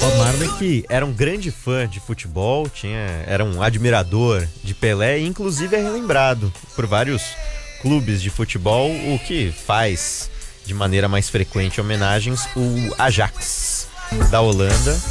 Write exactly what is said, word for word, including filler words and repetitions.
Bob Marley que era um grande fã de futebol, tinha, era um admirador de Pelé e inclusive é relembrado por vários clubes de futebol, o que faz de maneira mais frequente homenagens o Ajax da Holanda.